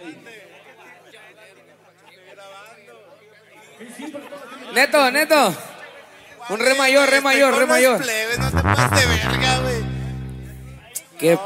Neto. Un re mayor. Plebes, no te pases de verga, güey. ¿Qué